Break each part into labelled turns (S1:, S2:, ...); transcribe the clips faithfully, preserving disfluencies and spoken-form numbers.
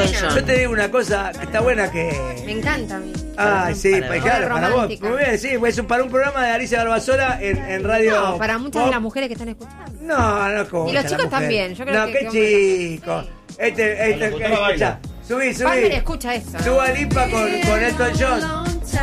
S1: John.
S2: Yo te digo una cosa que está buena que...
S3: Me encanta a mí.
S2: Ah, sí,
S3: para,
S2: pues, claro, para vos. Muy bien, sí, pues para un programa de Alicia Barbasola en, en radio.
S3: No, para muchas
S2: pop.
S3: de las mujeres que están escuchando.
S2: No, no, como.
S3: Y los chicos también, yo creo
S2: no,
S3: que-
S2: qué
S3: que
S2: chico. Este, este,
S4: locutora
S2: escucha.
S4: baila.
S2: Subí, subí.
S3: Palmer escucha esto. ¿no?
S2: Suba Lipa con, con Elton John.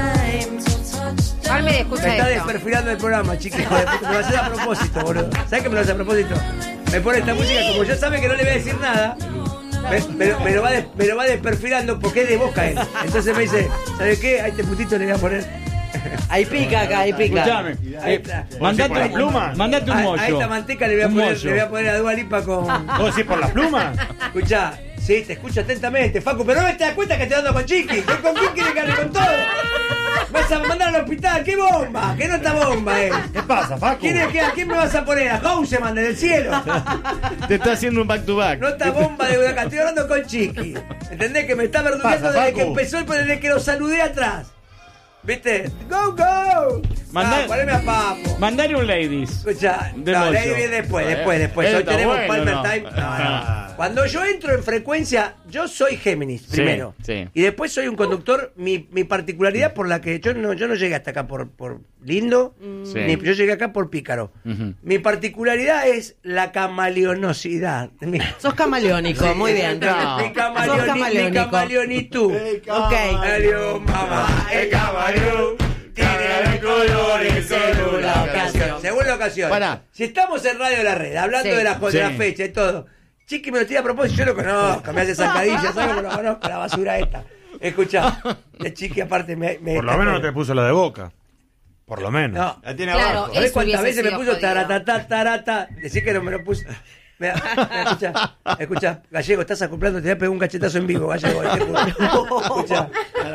S3: Palmer escucha
S2: Me está
S3: esto.
S2: desperfilando el programa, chico, hijo de puta. Me lo hace a propósito, boludo. ¿Sabes que me lo hace a propósito? Me pone esta música, como yo sabe que no le voy a decir nada. Me, me- me lo va des- me lo va desperfilando porque es de Boca él. Entonces me dice, ¿sabes qué? A este putito le voy a poner.
S1: Ahí pica acá, ahí pica.
S4: Escuchame.
S2: Ahí
S4: Eh,
S2: está.
S4: mandate
S2: Por
S4: una
S2: ahí-
S4: pluma. Mandate un
S2: A,
S4: mollo.
S2: a esta manteca le voy a
S4: Un
S2: poner,
S4: mollo.
S2: le voy a poner a Dua Lipa con.
S4: ¿Vos decís por las plumas?
S2: Escuchá, sí, te escucho atentamente, Facu, pero no te das cuenta que te ando con Chiqui. ¿Con con quién quieres que hable con todo? Vas a mandar al hospital, ¿qué bomba? ¿Qué nota bomba es?
S4: ¿Qué pasa, Facu?
S2: ¿Quién es que a quién me vas a poner? A Houseman del cielo.
S5: Te está haciendo un back to back.
S2: Nota bomba de Huracán, estoy hablando con Chiqui. ¿Entendés? Que me está verdugueando
S4: Pasa,
S2: desde que
S4: Facu.
S2: empezó y desde que lo saludé atrás. ¿Viste? ¡Go, go!
S5: Mandá-
S2: Ah, poneme a Papo.
S5: Mandale un ladies.
S2: Escucha,
S5: De
S2: no,
S5: mollo.
S2: la viene después, después, después.
S5: Eso
S2: Hoy
S5: está
S2: tenemos
S5: bueno,
S2: Palmer
S5: ¿no?
S2: Time. No, no.
S5: Ah.
S2: Cuando yo entro en frecuencia, yo soy Géminis,
S5: Sí,
S2: primero.
S5: sí.
S2: Y después soy un conductor. Mi, mi particularidad por la que yo no, yo no llegué hasta acá por, por lindo,
S5: Sí.
S2: ni yo llegué acá por pícaro.
S5: Ujú.
S2: Mi particularidad es la camaleonosidad. Mi,
S1: Sos camaleónico, muy bien.
S5: No.
S2: mi,
S1: Sos
S2: camaleoni, mi
S1: camaleónico.
S2: camaleonitud.
S1: Ok.
S2: Camaleón, mamá, el camaleón tiene colores según la ocasión. Según la ocasión.
S5: Pará.
S2: Si estamos en Radio de la Red, hablando
S3: Sí.
S2: de, la, de la
S5: Sí.
S2: fecha y todo, Chiqui me lo tira a propósito, yo lo conozco, me hace zancadilla, ¿sabes que lo conozco? La basura esta. Escuchá, el Chiqui aparte me... me
S4: Por lo menos no te puso la de Boca. Por lo menos.
S2: No.
S4: La tiene
S3: Claro,
S4: abajo.
S2: ¿Sabés
S3: Eso
S2: cuántas
S3: hubiese
S2: veces me
S3: sido
S2: puso
S3: jodido.
S2: taratata, tarata? Decir que no me lo puse. Mira, escucha, escucha, Gallego, estás acoplando, te voy a pegar un cachetazo en vivo, Gallego. te juro. Escucha.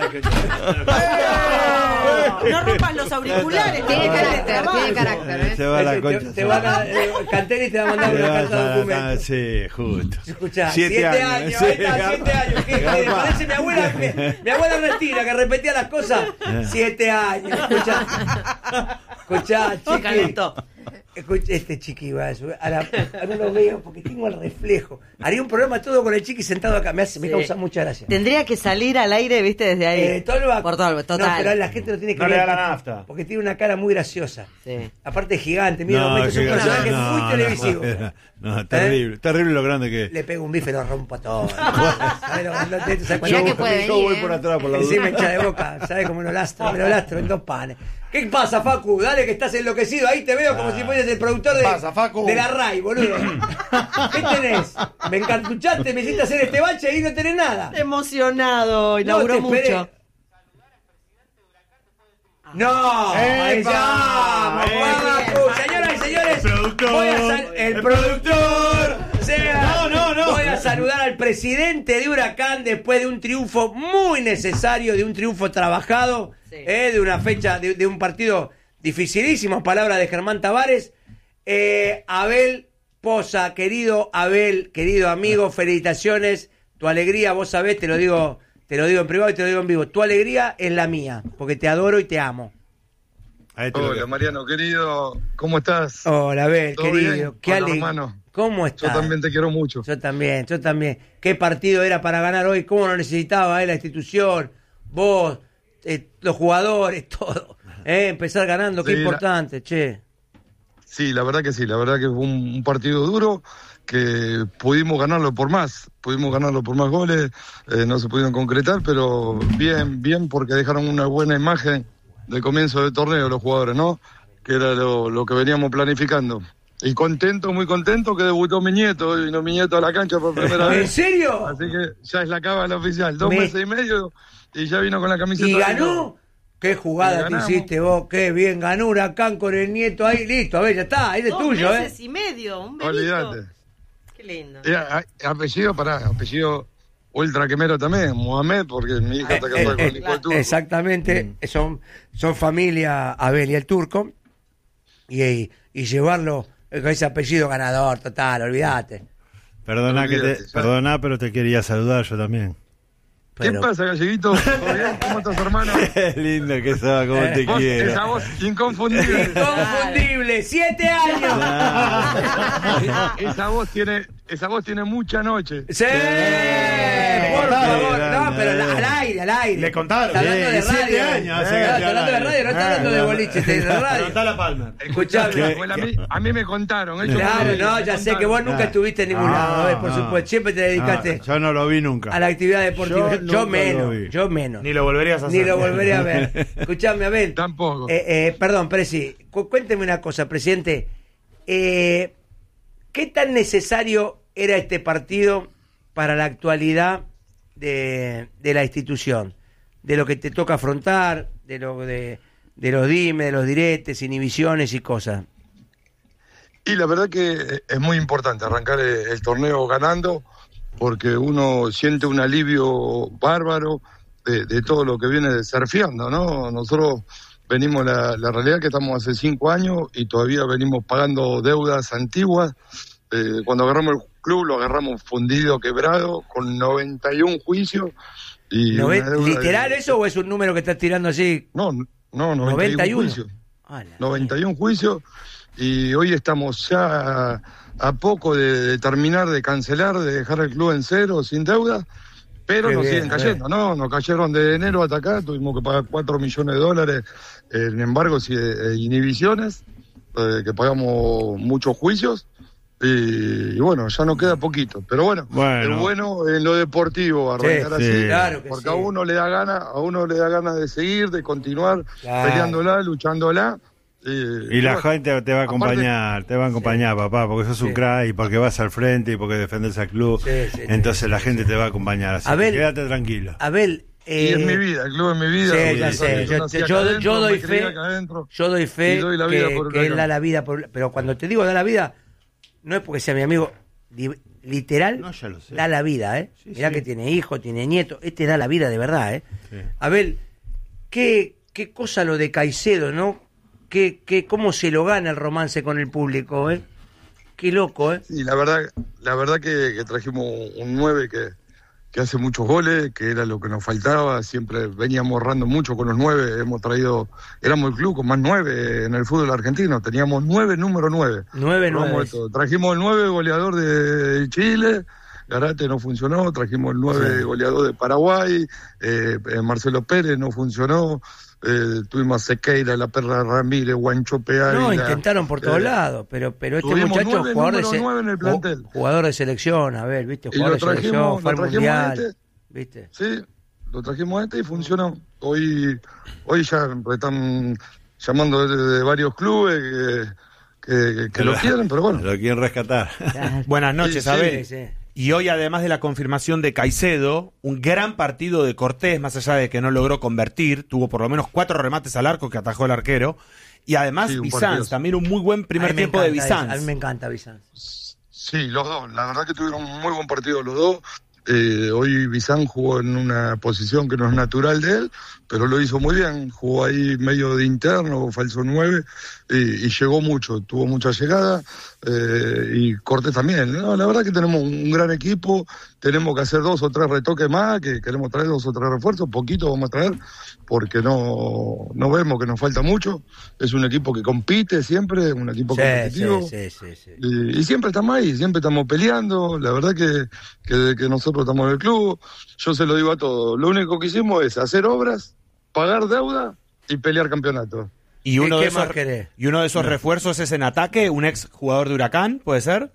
S1: No rompas los auriculares.
S3: Tiene
S1: no,
S3: carácter,
S1: no,
S3: tiene
S1: no.
S3: carácter. ¿eh?
S5: Se va la
S2: Te-
S5: concha.
S2: te,
S5: se
S2: te
S5: va.
S2: van a, eh, Canteri te va a mandar una carta de documento.
S5: Sí, justo.
S2: Escuchá,
S5: Siete
S2: siete,
S5: años,
S2: años,
S5: sí,
S2: ahí está,
S5: garpa.
S2: siete años. ¿Qué, qué?
S5: Garpa.
S2: Parece mi abuela, mi, mi abuela Ernestina, que repetía las cosas. Siete años, escuchá. Escuchá,
S1: Se
S2: Chiqui.
S1: calentó.
S2: Escucha, este Chiqui va a subir. Ahora, ahora no lo veo porque tengo el reflejo. Haría un programa todo con el Chiqui sentado acá. Me, hace, me
S1: Sí.
S2: causa mucha gracia.
S1: Tendría que salir al aire, viste, desde ahí.
S2: Eh, Tolba-
S1: Por Tolba, total.
S2: No, pero la gente lo tiene que
S4: No le
S2: ver.
S4: da la
S2: porque-
S4: nafta.
S2: Porque tiene una cara muy graciosa.
S1: Sí.
S2: Aparte es gigante, mira,
S5: No,
S2: es un
S5: que-
S2: personaje
S5: no,
S2: muy
S5: no,
S2: televisivo.
S5: No, no, terrible, terrible lo grande que es.
S2: Le pego un bife y lo rompo a todo. ¿Sabes lo grandote? ¿Sabes
S3: Mirá
S2: cuánto-
S3: que puede
S5: Yo
S3: venir,
S5: voy
S3: ¿eh?
S5: por atrás por la
S2: Encima
S5: duda.
S2: hincha de boca, ¿sabes cómo lo lastro? Me lo lastro en dos panes. ¿Qué pasa, Facu? Dale que estás enloquecido. Ahí te veo como si fueras el productor de,
S4: ¿Qué pasa, Facu?
S2: de la R A I, boludo. ¿Qué tenés? Me encantuchaste, me hiciste hacer este bache y no tenés nada.
S1: Emocionado, y
S2: No,
S1: laburó
S2: te esperé.
S1: mucho.
S2: No, ahí
S4: ¡Epa!
S2: ya, Facu. Señoras y señores,
S5: El productor.
S2: voy a sal- el productor. sea,
S4: No, no, no.
S2: Voy a saludar al presidente de Huracán después de un triunfo muy necesario, de un triunfo trabajado,
S1: Sí.
S2: eh, de una fecha, de, de un partido dificilísimo, palabras de Germán Tavares. Eh, Abel Poza, querido Abel, querido amigo, felicitaciones. Tu alegría, vos sabés, te lo digo, te lo digo en privado y te lo digo en vivo. Tu alegría es la mía, porque te adoro y te amo.
S5: Ahí te lo
S6: Hola
S5: dejo.
S6: Mariano, querido, ¿cómo estás?
S2: Hola, Abel,
S6: ¿Todo
S2: querido.
S6: bien?
S2: Qué
S6: Hola,
S2: alegría.
S6: hermano.
S2: ¿Cómo
S6: Yo
S2: estás?
S6: también te quiero mucho.
S2: Yo también, yo también. ¿Qué partido era para ganar hoy? ¿Cómo lo necesitaba eh, la institución? Vos, eh, los jugadores, todo. Eh, empezar ganando, qué
S6: Sí, la-
S2: importante, che.
S6: Sí, la verdad que sí, la verdad que fue un, un partido duro, que pudimos ganarlo por más, pudimos ganarlo por más goles, eh, no se pudieron concretar, pero bien, bien, porque dejaron una buena imagen del comienzo del torneo los jugadores, ¿no? Que era lo, lo que veníamos planificando. Y contento, muy contento que debutó mi nieto, y vino mi nieto a la cancha por primera
S2: ¿En
S6: vez.
S2: serio?
S6: Así que ya es la cábala oficial, dos
S2: Me-
S6: meses y medio, y ya vino con la camiseta.
S2: ¿Y
S6: de
S2: ganó? ¿Qué jugada
S6: Y
S2: te
S6: ganamos.
S2: hiciste vos? Qué bien, ganó Huracán con el nieto ahí, listo, a ver, ya está, ahí es
S1: Dos
S2: tuyo, ¿eh?
S1: meses y medio, un bebito.
S6: Olvídate.
S1: Qué lindo.
S6: Eh, a- apellido, pará, apellido ultra quemero también, Mohamed, porque mi hija está casada con
S2: Eh,
S6: el hijo del turco.
S2: Exactamente, son, son familia Abel y el turco, y, y, y llevarlo con ese apellido ganador, total, olvídate.
S5: Perdona, que te,
S6: Olvídate, ya.
S5: perdona, pero te quería saludar yo también.
S6: ¿Qué
S2: Pero-
S6: pasa, Galleguito? ¿Todo bien? ¿Cómo estás, hermano?
S5: Qué lindo que sos, cómo te
S6: Vos,
S5: quiero.
S6: esa voz inconfundible.
S2: Inconfundible, siete años.
S6: Esa voz tiene, esa voz tiene mucha noche.
S2: Sí, por favor. No, pero la- al aire, al aire.
S4: Le contaron.
S2: Está hablando de
S5: diecisiete
S2: radio.
S5: años
S2: Eh,
S5: hace que
S2: está
S5: estoy al
S2: hablando de
S5: aire.
S2: radio, no está hablando de boliche, de radio.
S4: Preguntale a Palmer.
S2: Escuchame.
S6: Bueno, a, mí, a mí me contaron. ellos
S2: Claro,
S6: me-
S2: no,
S6: me
S2: ya sé que vos nunca
S5: Ah.
S2: estuviste en ningún
S5: Ah,
S2: lado, a ver, por
S5: no.
S2: supuesto. Siempre te dedicaste
S5: Ah, yo no lo vi nunca.
S2: a la actividad deportiva.
S5: Yo
S2: Yo, yo
S5: nunca
S2: menos,
S5: lo vi.
S2: yo menos.
S4: Ni lo volverías a hacer.
S2: Ni lo volveré a ver. Escuchame, Abel.
S6: Tampoco.
S2: Eh, eh, perdón, Presi, cu- cuénteme una cosa, presidente. Eh, ¿Qué tan necesario era este partido para la actualidad de, de la institución? De lo que te toca afrontar, de lo de, de los dimes, de los diretes, inhibiciones y cosas.
S6: Y la verdad que es muy importante arrancar el, el torneo ganando, porque uno siente un alivio bárbaro de, de todo lo que viene desafiando, ¿no? Nosotros venimos, la, la realidad que estamos hace cinco años y todavía venimos pagando deudas antiguas. Eh, cuando agarramos el club lo agarramos fundido, quebrado, con noventa y un juicios. Y
S2: ¿No
S6: una
S2: ves-
S6: deuda
S2: ¿Literal
S6: de-
S2: eso o es un número que estás tirando así?
S6: No, no, noventa y uno,
S2: noventa y uno.
S6: juicios.
S2: Ah, la
S6: noventa y un juicios y hoy estamos ya a, a poco de, de terminar, de cancelar, de dejar el club en cero, sin deuda, pero
S2: Qué
S6: nos
S2: bien,
S6: siguen
S2: a ver.
S6: cayendo, ¿no? Nos cayeron de enero hasta acá, tuvimos que pagar cuatro millones de dólares en embargos y eh, inhibiciones, eh, que pagamos muchos juicios. Y, y bueno, ya nos queda poquito. Pero bueno,
S5: Bueno.
S6: es bueno en lo deportivo arrancar
S2: Sí,
S6: así.
S5: sí.
S2: Claro que
S6: porque
S2: sí.
S6: a uno le da ganas, a uno le da ganas de seguir, de continuar
S2: Claro.
S6: peleándola, luchándola. Y,
S5: Y la
S6: bueno,
S5: gente te va a
S6: aparte-
S5: acompañar, te va a acompañar, papá, porque sos
S2: Sí.
S5: un crack y porque vas al frente y porque defendes al club.
S2: Sí, sí,
S5: Entonces
S2: sí,
S5: la
S2: sí,
S5: gente
S2: sí.
S5: te va a acompañar. Así
S2: A
S5: que
S2: ver-
S5: quédate tranquilo.
S2: Abel,
S6: Y
S2: eh,
S6: es mi vida, el club es mi vida.
S2: sí,
S6: porque
S2: ya
S6: yo-
S2: sé,
S6: yo
S2: yo,
S6: nací
S2: yo-
S6: acá
S2: yo
S6: adentro,
S2: doy
S6: me crié
S2: fe,
S6: acá adentro.
S2: yo doy fe
S6: Y doy la vida
S2: que,
S6: por
S2: que él
S6: acá.
S2: da la vida, por, pero cuando te digo da la vida, no es porque sea mi amigo, li- literal,
S5: No, ya lo sé.
S2: da la vida, ¿eh?
S5: Sí,
S2: Mirá
S5: sí.
S2: que tiene hijo, tiene nieto, este da la vida de verdad, ¿eh?
S5: Sí.
S2: Abel, qué, qué cosa lo de Caicedo, ¿no? Qué, qué, cómo se lo gana el romance con el público, ¿eh? Qué loco, ¿eh?
S6: Sí, la verdad, la verdad que, que trajimos un nueve que, que hace muchos goles, que era lo que nos faltaba, siempre veníamos ahorrando mucho con los nueve, hemos traído, éramos el club con más nueve en el fútbol argentino, teníamos nueve, número nueve.
S2: Nueve,
S6: Probamos
S2: nueve.
S6: de todo. Trajimos el nueve goleador de Chile, Garate no funcionó, trajimos el nueve
S2: Sí.
S6: goleador de Paraguay, eh, eh, Marcelo Pérez no funcionó, eh, tuvimos a Sequeira, La Perra Ramírez, Guancho Peávila.
S2: No, intentaron por todos
S6: eh,
S2: lados, pero pero este
S6: tuvimos
S2: muchacho
S6: nueve,
S2: jugador de,
S6: número
S2: se-
S6: nueve en el
S2: ju-
S6: plantel.
S2: jugador de selección, a ver, ¿viste?
S6: Y
S2: Jugador
S6: lo
S2: de selección,
S6: trajimos-
S2: fue al
S6: lo trajimos
S2: mundial,
S6: este.
S2: ¿viste?
S6: Sí, lo trajimos a este y funcionó. Hoy, hoy ya están llamando de, de varios clubes que, que, que lo quieren, pero bueno.
S5: Lo quieren rescatar.
S4: Buenas noches,
S6: Sí,
S4: Abel.
S2: sí, sí.
S4: Y hoy, además de la confirmación de Caicedo, un gran partido de Cortés, más allá de que no logró convertir, tuvo por lo menos cuatro remates al arco que atajó el arquero. Y además,
S6: Sí, un
S4: Bizanz,
S6: partidazo.
S4: también un muy buen
S2: A
S4: primer
S2: mí me
S4: tiempo de
S2: encanta eso,
S4: Bizanz.
S2: A mí me encanta Bizanz.
S6: Sí, los dos. La verdad que tuvieron un muy buen partido los dos. Eh, hoy Bizán jugó en una posición que no es natural de él, pero lo hizo muy bien. Jugó ahí medio de interno, falso nueve, y, y llegó mucho. Tuvo mucha llegada. Eh, y Cortés también. No, la verdad que tenemos un gran equipo. Tenemos que hacer dos o tres retoques más, que queremos traer dos o tres refuerzos. Poquito vamos a traer, porque no, no vemos que nos falta mucho. Es un equipo que compite siempre, un equipo
S2: Sí,
S6: competitivo.
S2: sí, sí, sí, sí.
S6: Y, y siempre estamos ahí, siempre estamos peleando. La verdad que, que, que nosotros estamos en el club, yo se lo digo a todos. Lo único que hicimos es hacer obras, pagar deuda y pelear campeonato.
S4: Y uno,
S2: ¿Qué
S4: de
S2: más
S4: esos,
S2: querés?
S4: y uno de esos refuerzos es en ataque, un ex jugador de Huracán, ¿puede ser?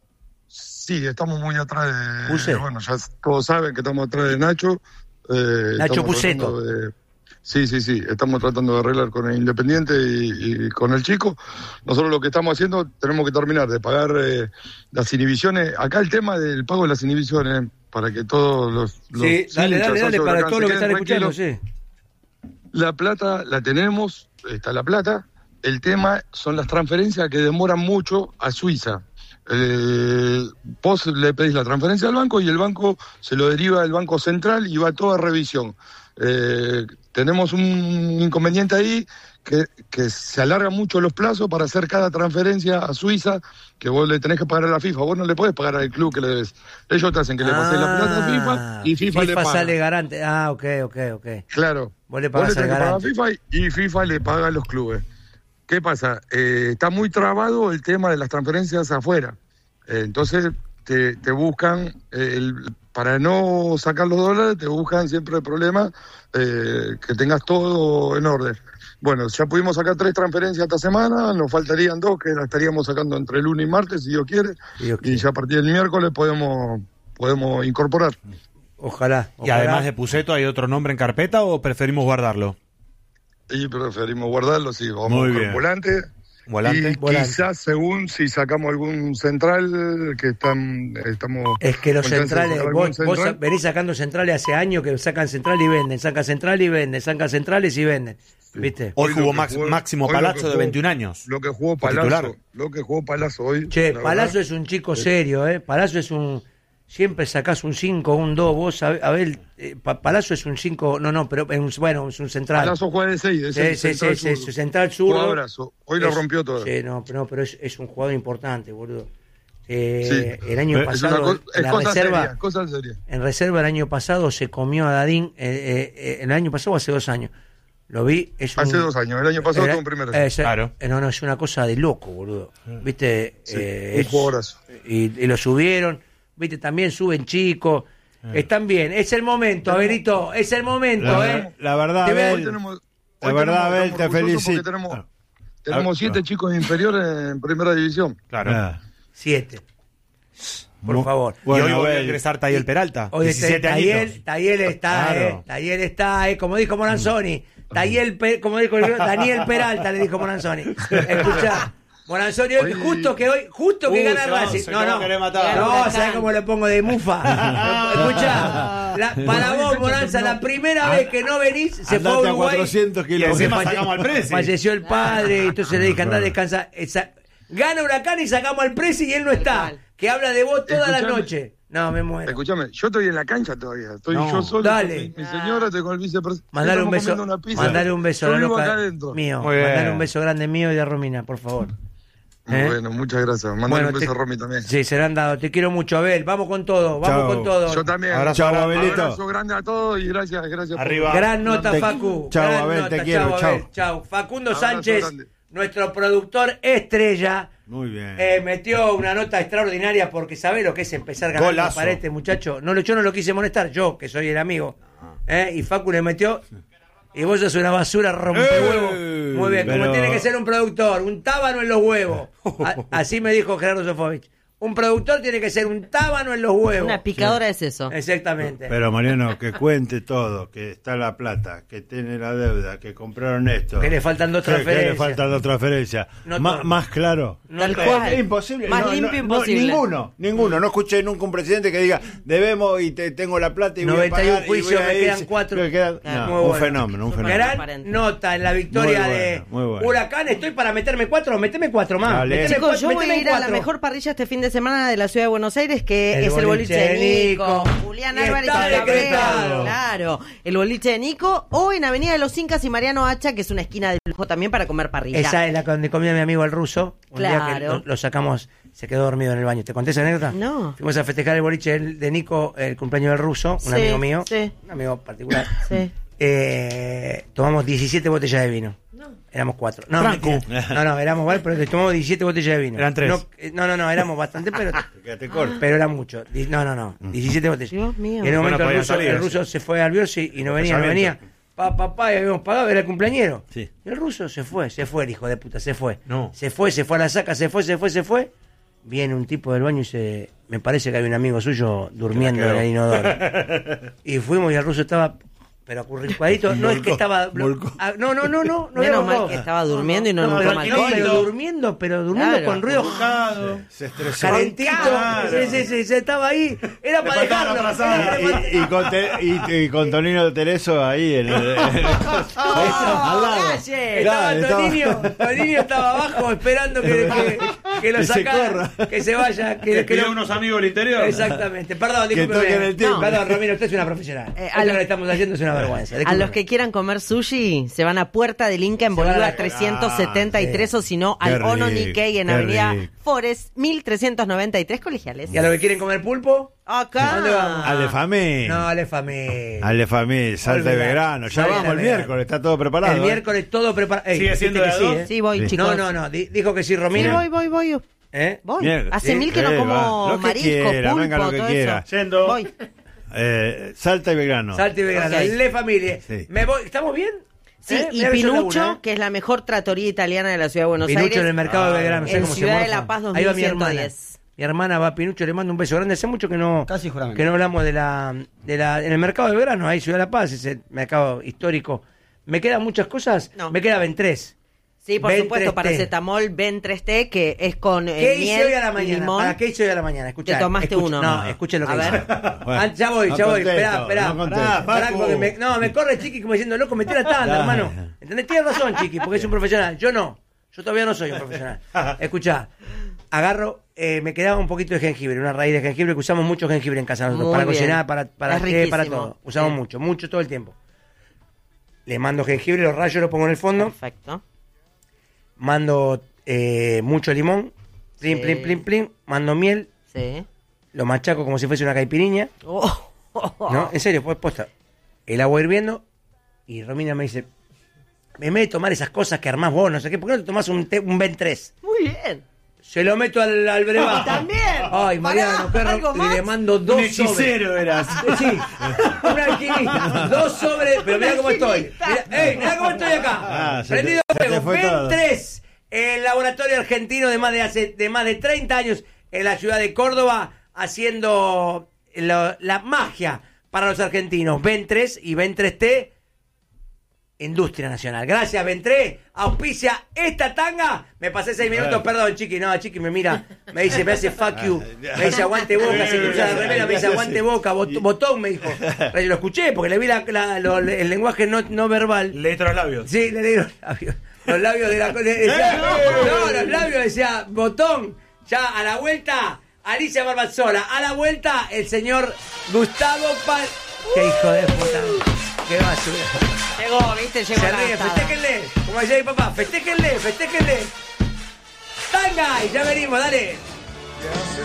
S6: Sí, estamos muy atrás de...
S2: Puse.
S6: Bueno, ya todos saben que estamos atrás de Nacho. eh,
S2: Nacho
S6: estamos
S2: Puceto.
S6: tratando de- Sí, sí, sí, estamos tratando de arreglar con el Independiente y, y con el chico. Nosotros lo que estamos haciendo, tenemos que terminar de pagar eh, las inhibiciones. Acá el tema del pago de las inhibiciones, para que todos los... los
S2: Sí, dale,
S6: hinchas
S2: dale, dale,
S6: socios
S2: para
S6: Huracán
S2: todos
S6: se
S2: los que
S6: queden
S2: están escuchando,
S6: tranquilos.
S2: sí.
S6: La plata la tenemos, está la plata. El tema son las transferencias que demoran mucho a Suiza. Eh, vos le pedís la transferencia al banco y el banco se lo deriva al Banco Central y va toda revisión. Eh, tenemos un inconveniente ahí que, que se alargan mucho los plazos para hacer cada transferencia a Suiza, que vos le tenés que pagar a la FIFA. Vos no le podés pagar al club que le debes. Ellos te hacen que le pases la plata a FIFA y FIFA, le paga.
S2: sale garante. Ah, ok, ok, ok.
S6: Claro.
S2: Vos le pagás
S6: Vos le
S2: al
S6: tenés que pagar a
S2: garante.
S6: FIFA y FIFA le paga a los clubes. ¿Qué pasa? Eh, está muy trabado el tema de las transferencias afuera. Eh, entonces te, te buscan, eh, el, para no sacar los dólares, te buscan siempre el problema, eh, que tengas todo en orden. Bueno, ya pudimos sacar tres transferencias esta semana, nos faltarían dos, que las estaríamos sacando entre lunes y martes, si Dios quiere,
S2: Dios
S6: y
S2: quiere.
S6: ya a partir del miércoles podemos, podemos incorporar.
S2: Ojalá,
S4: ¿Y
S2: ojalá.
S4: además de Puceto hay otro nombre en carpeta o preferimos guardarlo?
S6: Y preferimos guardarlo, sí, vamos
S5: Muy
S6: con
S5: bien.
S6: volante.
S4: Volante.
S6: Y
S2: Volante.
S6: quizás según si sacamos algún central, que están, estamos...
S2: Es que los
S6: con chance de
S2: centrales,
S6: sacar
S2: vos,
S6: algún
S2: vos
S6: central.
S2: venís sacando centrales hace años que sacan central y venden, sacan central y venden, sacan centrales y venden. ¿Viste?
S4: Hoy
S6: Hoy
S4: jugó
S6: lo que
S4: Max-
S6: jugó-
S4: Máximo
S6: hoy lo que
S4: Palazzo de
S6: jugó-
S4: veintiún años.
S6: Lo que jugó
S4: Fue titular.
S6: Palazzo, lo que jugó Palazzo hoy.
S2: Che,
S6: la
S2: Palazzo
S6: verdad,
S2: es un chico serio, ¿eh? Palazzo es un... Siempre sacás un cinco, un dos, vos, a a ver, eh, Pa- Palazzo es un cinco, no, no, pero es un- bueno, es un central.
S6: Palazzo juega de seis,
S2: Sí, sí, sí, sí, su central zurdo.
S6: Jugadorazo. Hoy lo
S2: Es-
S6: rompió todo.
S2: Sí, no, pero, no, pero es, es un jugador importante, boludo. Eh, El año
S5: Pero
S6: Es, una
S2: pasado,
S6: co-
S2: en
S6: es
S2: la
S6: cosa
S2: reserva,
S6: seria, cosa seria.
S2: en reserva el año pasado se comió a Dadín, eh, eh, eh, el año pasado o hace dos años. Lo vi, es un-
S6: Hace dos años, el año pasado
S2: era-
S6: tuvo un primero.
S2: eh, se-
S4: Claro.
S2: eh, no, no, es una cosa de loco, boludo. Viste,
S6: Sí,
S2: eh,
S6: un
S2: es-
S6: jugadorazo.
S2: y, y lo subieron, viste, también suben chicos. Están bien, es el momento, Abelito, es el momento,
S5: La,
S2: ¿eh?
S5: la verdad,
S2: Te veo-
S6: Hoy
S5: Abel,
S6: tenemos,
S5: la
S6: hoy
S5: verdad,
S6: tenemos-
S5: Abel,
S6: estamos
S5: te
S6: orgullosos
S5: felicito.
S6: porque Tenemos,
S5: Ah.
S6: tenemos
S5: Ah,
S6: siete
S5: ah.
S6: chicos inferiores en primera división.
S4: Claro.
S5: Ah,
S2: Siete, por
S5: mu-
S2: favor.
S4: y
S5: Bueno,
S4: hoy volvió a
S5: Abel,
S4: ingresar Tayel Peralta.
S2: Oye,
S4: diecisiete
S2: Tayel,
S4: añitos.
S2: Tayel está,
S4: Claro.
S2: eh. Tayel está, eh. Como dijo Moranzoni. Tayel, Pe- como dijo el- Daniel Peralta, le dijo Moranzoni. Escuchá. Moranzoni, hoy,
S6: Hoy-
S2: justo que hoy, justo que
S4: Uh,
S2: gana
S4: se va-
S2: Racing.
S4: se
S2: No,
S4: va a
S2: no.
S4: querer matar.
S2: No,
S3: Huracán.
S2: ¿sabés cómo le pongo de mufa? Escuchá. la- para vos, Moranza, la primera vez que no venís, se fue a
S5: Andate a
S2: Uruguay.
S5: cuatrocientos
S4: Y
S5: kilómetros.
S4: encima
S2: Falle-
S4: sacamos al Presi.
S2: Falleció el padre, y entonces le dije, andá, descansa. Esa- Gana Huracán y sacamos al Presi y él no está.
S3: Tal cual.
S2: Que habla de vos toda la
S6: Escuchame.
S2: noche. No, me muero.
S6: Escúchame, yo estoy en la cancha todavía. Estoy
S4: No.
S6: yo solo.
S2: Dale.
S6: con Mi, mi señora, estoy con el vicepresidente.
S2: Mandale un
S6: Estamos
S2: beso.
S6: comiendo una pizza.
S2: Mandale un beso a
S6: Yo
S2: la
S6: vivo
S2: loca
S6: acá adentro.
S2: mío.
S4: Muy bien.
S2: Mandale un beso grande mío y de Romina, por favor. ¿Eh?
S6: Bueno, muchas gracias. Mandale
S2: Bueno,
S6: un beso
S2: te-
S6: a Romy también.
S2: Sí, se le han dado. Te quiero mucho, Abel. Vamos con todo. Vamos
S5: Chao.
S2: con todo.
S6: Yo también.
S5: Abrazo,
S6: Un
S5: Abelito.
S6: abrazo grande a todos y gracias, gracias. por-
S4: Arriba.
S2: Gran nota,
S5: Te-
S2: Facu.
S5: Chao,
S2: Gran
S5: Abel,
S2: nota.
S5: te quiero,
S2: Chao,
S5: chao.
S2: Abel. Chao. Facundo
S6: Abrazo
S2: Sánchez,
S6: grande.
S2: nuestro productor estrella.
S5: Muy bien.
S2: Eh, metió una nota extraordinaria porque sabe lo que es empezar ganando
S4: Golazo.
S2: para este muchacho. No, lo- yo no lo quise molestar, yo, que soy el amigo. Eh, y Facu le metió. Y vos sos una basura rompehuevo.
S4: ¡Eh!
S2: Muy bien, como
S5: Pero-
S2: tiene que ser un productor, un tábano en los huevos. A- así me dijo Gerardo Sofovich. Un productor tiene que ser un tábano en los huevos.
S1: Una picadora es eso.
S2: Exactamente.
S5: Pero Mariano, que cuente todo, que está la plata, que tiene la deuda, que compraron esto.
S2: Que le faltan dos
S5: que- que
S2: transferencias.
S5: le faltan dos transferencias.
S2: No
S5: Ma-
S2: todo.
S5: más claro.
S2: No
S1: Tal
S2: todo.
S1: cual.
S5: Es imposible.
S1: Más
S5: no,
S1: limpio
S5: no, no,
S1: imposible.
S5: ninguno, ninguno. No escuché nunca un presidente que diga, debemos y te, tengo la plata y voy a
S2: noventa y uno
S5: pagar. y
S2: juicios,
S5: voy a
S2: me
S5: ir".
S2: quedan cuatro.
S5: Me quedan-
S1: Claro.
S5: no,
S2: Muy
S5: un
S2: bueno.
S5: fenómeno, un fenómeno.
S2: Gran
S1: Transparente.
S2: nota en la victoria
S5: Muy
S2: de
S5: bueno, muy bueno.
S2: Huracán. Estoy para meterme cuatro, meteme cuatro más.
S5: Dale.
S2: Meteme
S1: Chicos,
S2: cua-
S1: yo voy
S2: meteme
S1: a ir a la
S2: cuatro.
S1: mejor parrilla este fin de semana de la ciudad de Buenos Aires, que
S2: El
S1: es el boliche de Nico. Julián
S2: Y
S1: Álvarez
S2: está
S1: y Cabrera.
S2: decretado.
S1: Claro, el boliche de Nico. O en Avenida de los Incas y Mariano Hacha, que es una esquina de lujo también para comer parrilla.
S2: Esa es la donde comía mi amigo el ruso. Un día que
S1: Claro.
S2: lo, lo sacamos, se quedó dormido en el baño. ¿Te conté esa anécdota?
S1: No.
S2: Fuimos a festejar el boliche del- de Nico, el cumpleaños del ruso, un
S1: Sí,
S2: amigo mío.
S1: sí.
S2: Un amigo particular.
S1: Sí.
S2: Eh, tomamos diecisiete botellas de vino. Éramos cuatro. No,
S4: Franco.
S2: mentira. no, no, éramos varios, pero tomamos diecisiete botellas de vino.
S4: Eran tres.
S2: No, eh, no, no, no, éramos bastante, pero
S5: Quédate corto.
S2: pero era mucho. Di- No, no, no. diecisiete botellas.
S1: Dios mío.
S2: Y en un momento
S4: Bueno,
S2: el
S4: podían
S2: ruso,
S4: salir,
S2: el
S4: sí.
S2: ruso se fue al Bielsa y no venía, no venía. Pa, pa, pa, y habíamos pagado, era el cumpleañero.
S5: Sí.
S2: Y el ruso se fue, se fue el hijo de puta, se fue.
S4: No.
S2: Se fue, se fue a la saca, se fue, se fue, se fue. Viene un tipo del baño y se... Me parece que había un amigo suyo durmiendo en
S4: quedó.
S2: el inodoro. Y fuimos y el ruso estaba... Pero acurrucadito, no es que estaba...
S5: Volcó.
S2: Ah, no, no, no, no. no
S1: Menos
S2: era
S1: mal
S2: volcado.
S1: que estaba durmiendo y no,
S2: No,
S1: no,
S2: pero,
S1: toma
S2: no,
S1: alcohol.
S2: pero durmiendo, pero durmiendo
S1: Claro.
S2: con ruido
S5: Se estresó.
S2: calentito.
S4: Claro.
S2: Sí, sí, sí, se estaba ahí. Era para
S4: faltaba la
S2: dejarlo.
S4: frazada.
S2: Era para-
S5: Y, y, con te- y- y con Tonino Tereso ahí en el, en el- al lado.
S1: Calle.
S2: Estaba
S5: Claro, estaba-
S2: Toninho, Toninho estaba abajo esperando que, que, que lo
S5: Que se
S2: sacara,
S5: corra.
S2: que se vaya, que,
S4: Que
S2: que
S4: pidió
S2: no-
S4: unos amigos del interior.
S2: Exactamente, perdón,
S5: Que
S2: discúlpeme.
S5: toquen el tiempo.
S2: No, perdón, Romino, usted es una profesional.
S1: Eh, a
S2: Esto
S1: los-
S2: que le estamos haciendo es una vergüenza.
S1: A
S2: discúlpeme.
S1: los que quieran comer sushi, se van a Puerta del Inca en
S2: Se van a
S1: Bolívar
S2: la-
S1: trescientos setenta y tres
S2: Ah,
S1: o si no,
S5: Qué
S1: al Ono
S5: rico,
S1: Nikkei en
S5: qué
S1: Avenida
S5: rico.
S1: Forest mil trescientos noventa y tres Colegiales.
S2: ¿Y a los que quieren comer pulpo?
S1: Acá.
S2: ¿Dónde vamos?
S5: Al de Famí.
S2: No, Ale Famé.
S5: Al de Famí, Salta de
S2: Olvidate.
S5: Belgrano. Ya
S2: Salta
S5: vamos
S2: de
S5: el
S2: Belgrano.
S5: miércoles, está todo preparado.
S2: El
S5: ¿eh?
S2: miércoles todo preparado. Ey,
S4: ¿Sigue
S2: ¿viste
S4: siendo
S2: que
S4: de a
S2: sí,
S4: dos?
S2: eh?
S1: Sí, voy,
S5: Sí.
S1: chicos.
S2: No, no, no. di- Dijo que sí,
S1: Sí,
S2: Romina.
S1: voy, voy, voy.
S2: ¿Eh?
S1: Voy.
S5: Bien,
S1: Hace
S5: sí,
S1: mil que no
S5: eh,
S1: como
S5: va. Lo que
S1: marisco,
S5: quiera,
S1: pulpo,
S5: venga lo que
S1: todo
S5: quiera.
S1: eso.
S5: Yendo.
S1: Voy.
S5: Eh, Salta y Belgrano.
S2: Salta y Belgrano,
S1: Ok.
S2: Le Familie.
S5: Sí.
S2: Me voy, ¿estamos bien?
S1: Sí,
S2: ¿Eh?
S1: y
S2: Mirá que yo
S1: Pinucho,
S2: laburo, ¿eh?
S1: que es la mejor trattoria italiana de la ciudad de Buenos
S2: Pinucho
S1: Aires.
S2: en el mercado de Belgrano, no sé
S1: en
S2: cómo se
S1: Ciudad de
S2: morfa.
S1: La Paz
S2: Ahí va mi hermana.
S1: dos mil ciento diez.
S2: Mi hermana va a Pinucho, le mando un beso grande. Hace mucho que no,
S7: Casi juramento.
S2: que no hablamos de la, de la. En el mercado de Belgrano, ahí Ciudad de La Paz, ese mercado histórico. ¿Me quedan muchas cosas?
S1: No.
S2: Me queda Ventrés.
S1: Sí, por
S2: Ben
S1: supuesto,
S2: tres T.
S1: paracetamol Ben tres T, que es con eh,
S2: ¿Qué hice
S1: miel
S2: hoy a la
S1: y
S2: mañana?
S1: limón.
S2: ¿Para qué hice hoy a la mañana? Escuchá,
S1: Te tomaste
S2: escucha-
S1: uno.
S2: No, escuchen lo que
S1: A
S2: hice.
S1: ver.
S5: Bueno,
S2: Ah, ya voy,
S5: no
S2: ya voy.
S5: contesto,
S2: Esperá, esperá.
S5: no contesto.
S2: Pará, pará,
S5: Paco.
S2: porque me- no, me corre Chiqui como diciendo, loco, metí la tanda,
S5: Dale.
S2: hermano. ¿Entendés? Tienes razón, Chiqui, porque es un profesional. Yo no. Yo todavía no soy un profesional. Escuchá, agarro, eh, me quedaba un poquito de jengibre, una raíz de jengibre, que usamos mucho jengibre en casa nosotros,
S1: Muy
S2: para
S1: bien.
S2: cocinar, para, para
S1: Es
S2: té, para
S1: riquísimo.
S2: todo. Usamos
S1: Sí.
S2: mucho, mucho todo el tiempo. Le mando jengibre, lo rayo, lo pongo en el fondo.
S1: Perfecto.
S2: Mando eh, mucho limón, plin,
S1: Sí.
S2: plin, plin, plin, mando miel,
S1: Sí.
S2: lo machaco como si fuese una caipiriña,
S1: Oh, oh, oh.
S2: ¿no? En serio, pues posta. El agua hirviendo y Romina me dice, me meto a tomar esas cosas que armás vos, no sé qué, ¿por qué no te tomás un, té- un Ben tres?
S1: Muy bien.
S2: Se lo meto al, al brebaje.
S1: También.
S2: Ay,
S1: Pará,
S2: Mariano, perro,
S1: ¿algo
S2: y
S1: más?
S2: le mando dos
S5: Un hechicero
S2: sobres.
S5: eras.
S2: Sí, un alquimista. Dos sobres, pero mira cómo estoy. Mirá, ey, mirá cómo estoy acá.
S5: Ah, se
S2: Prendido
S5: te- se te
S2: fuego.
S5: fue todo.
S2: Ben tres, el laboratorio argentino de más de hace de más de treinta años en la ciudad de Córdoba, haciendo lo- la magia para los argentinos. Ben tres y Ben tres T. Industria Nacional. Gracias, Ventré. Auspicia esta tanga. Me pasé seis minutos, perdón, Chiqui. No, Chiqui me mira, me dice, me hace fuck you. Me dice aguante boca, se cruza la remera, me dice aguante boca, bot- botón, me dijo. Lo escuché porque le vi la, la- lo- el lenguaje no, no verbal.
S4: Leí los labios.
S2: Sí, le leí los labios. Los labios de la de- decía, no, los labios decía botón. Ya a la vuelta, Alicia Barbazzola. A la vuelta, el señor Gustavo Pal. Qué hijo de puta. Qué basura.
S1: Llegó, viste, llegó
S2: Se
S1: la
S2: ríe,
S1: gastada.
S2: festéjenle. Como decía mi papá, festéjenle, festéjenle. Tanga, y ya venimos, dale.